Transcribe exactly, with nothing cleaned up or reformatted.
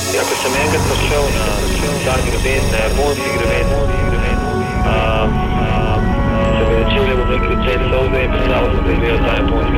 Ja, ko sem enkrat prišel na ta greben, na Japonski greben, um, um, sem začel, da bom nekaj začel solze in predstavil sem, da je ta Japonski